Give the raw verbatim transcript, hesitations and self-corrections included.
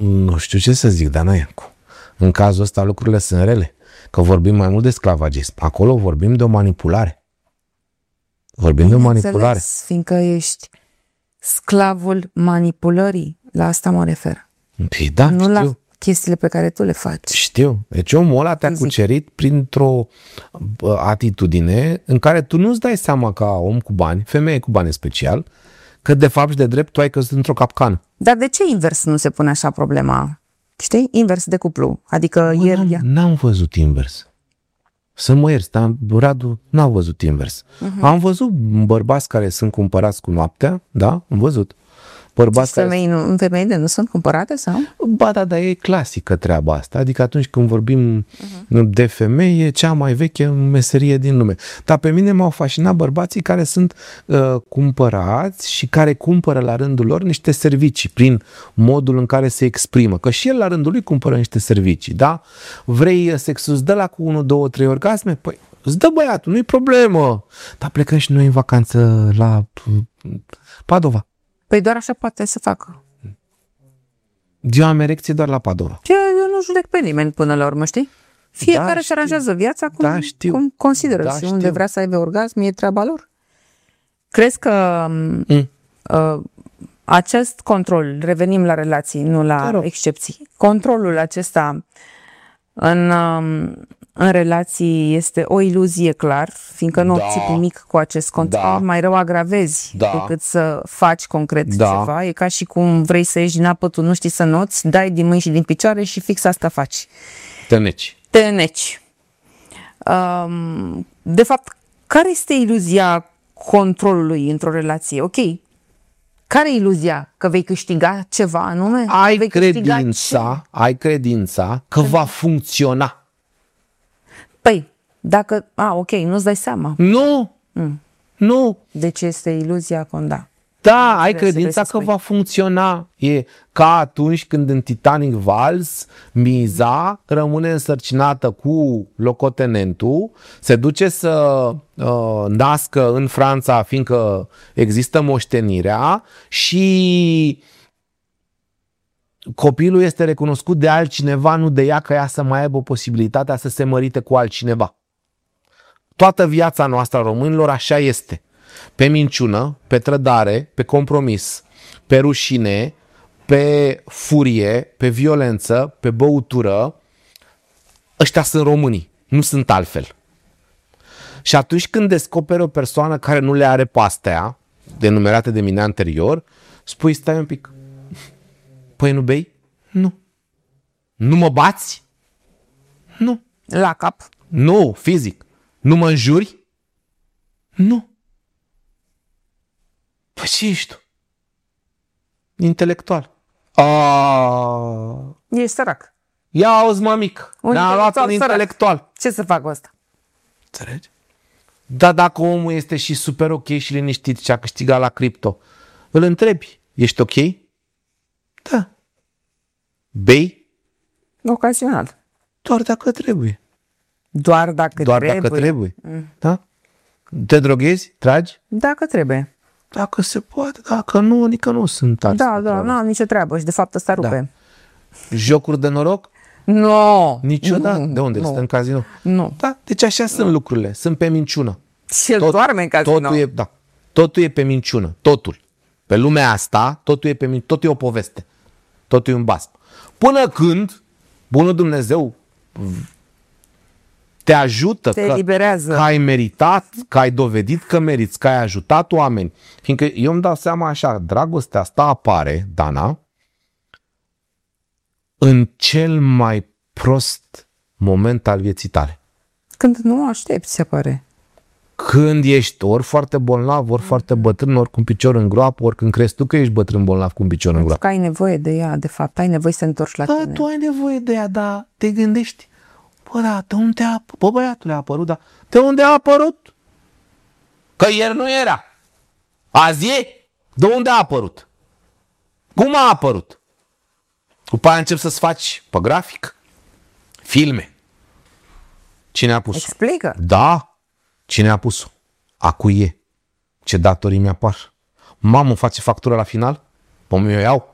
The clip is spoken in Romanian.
Nu știu ce să zic, dar n-ai. În cazul ăsta lucrurile sunt rele. Că vorbim mai mult de sclavagism. Acolo vorbim de o manipulare. Vorbim de o manipulare. Înțeles, fiindcă ești sclavul manipulării. La asta mă refer. Păi da, nu știu. la chestiile pe care tu le faci. Știu. Deci omul ăla te-a cucerit printr-o atitudine în care tu nu-ți dai seama ca om cu bani, femeie cu bani în special, că de fapt și de drept tu ai căzut într-o capcană. Dar de ce invers nu se pune așa problema? Știi? Invers de cuplu. Adică Bă, ieri... N-am, n-am văzut invers. Să mă ierți, dar Radu n-am văzut invers. Uh-huh. Am văzut bărbați care sunt cumpărați cu noaptea, da? Am văzut. Bărbați care... Femei nu, femeile nu sunt cumpărate sau? Ba da, dar e clasică treaba asta. Adică atunci când vorbim uh-huh. de femei, e cea mai veche meserie din lume. Dar pe mine m-au fascinat bărbații care sunt uh, cumpărați și care cumpără la rândul lor niște servicii prin modul în care se exprimă. Că și el la rândul lui cumpără niște servicii, da? Vrei sexul, îți dă la cu unu, două, trei orgasme? Păi îți dă băiatul, nu-i problemă. Dar plecăm și noi în vacanță la Padova. Păi doar așa poate să facă. Eu am erecție doar la Padova. Eu nu judec pe nimeni până la urmă, știi? Fiecare da, își aranjează viața cum, da, cum consideră. Da, și știu. unde vrea să aibă orgasm, e treaba lor. Crezi că mm. uh, acest control, revenim la relații, nu la excepții, controlul acesta în, uh, în relații este o iluzie, clar, fiindcă nu da. obții nimic cu acest control, da. mai rău agravezi da. decât să faci concret da. ceva. E ca și cum vrei să ieși din apă, tu nu știi să noți, dai din mâini și din picioare și fix asta faci. Te neci. Te neci. Um, de fapt, care este iluzia controlului într-o relație? Ok. Care e iluzia? Că vei câștiga ceva anume? Ai vei credința, ai credința că va funcționa. Păi, dacă... A, ok, nu-ți dai seama. Nu! Mm. Nu! Deci este iluzia conda. Da, ai credința că va funcționa. E ca atunci când în Titanic Vals Miza rămâne însărcinată cu locotenentul, se duce să uh, nască în Franța, fiindcă există moștenirea, și copilul este recunoscut de altcineva, nu de ea, că ea să mai aibă posibilitatea să se mărite cu altcineva. Toată viața noastră a românilor așa este. Pe minciună, pe trădare, pe compromis, pe rușine, pe furie, pe violență, pe băutură. Ăștia sunt românii, nu sunt altfel. Și atunci când descoperi o persoană care nu le are pe astea, denumerate de mine anterior, spui, stai un pic, păi nu bei? Nu. Nu mă bați? Nu. La cap? Nu, fizic. Nu mă înjuri? Nu. Păi ce ești tu? Intelectual. Aaaa. Ești sărac. Ia auzi, mămic. Ne-a luat un intelectual. Ce să fac cu asta? Înțelegi? Dar dacă omul este și super ok și liniștit și a câștigat la cripto, îl întrebi, ești ok? Da. Bei? Ocazional. Doar dacă trebuie. Doar dacă Doar trebuie. dacă trebuie. Mm. Da? Te droghezi? Tragi? Dacă trebuie. Dacă se poate, dacă nu, nică nu sunt alții. Da, da, nu am nicio treabă și de fapt ăsta rupe. Da. Jocuri de noroc? Nu. No. Niciodată? De unde? Nu. Stă în casino? Nu. Da, deci așa sunt lucrurile. Sunt pe minciună. Și el Tot, doarme în casino. Totul e, da, totul e pe minciună. Totul. Pe lumea asta, totul e pe minciună. Totul e o poveste. Totul e un basm. Până când bunul Dumnezeu te ajută, te că, eliberează. Că ai meritat, că ai dovedit că meriți, că ai ajutat oameni. Fiindcă eu îmi dau seama așa, dragostea asta apare, Dana, în cel mai prost moment al vieții tale. Când nu aștepți, se pare. Când ești ori foarte bolnav, ori mm-hmm. foarte bătrân, ori cu un picior în groapă, ori când crezi tu că ești bătrân bolnav cu un picior în groapă. Că ai nevoie de ea, de fapt, ai nevoie să întorci la da, tine. Tu ai nevoie de ea, dar te gândești, bă, da, de unde a apărut? Bă, băiatule, a apărut, dar de unde a apărut? Că ieri nu era. Azi e? De unde a apărut? Cum a apărut? După aia încep să-ți faci pe grafic filme. Cine a pus-o? Explică. Da. Cine a pus-o? A cui e? Ce datorii mi-apar? Mamă, face factura la final? Păi mi-o iau?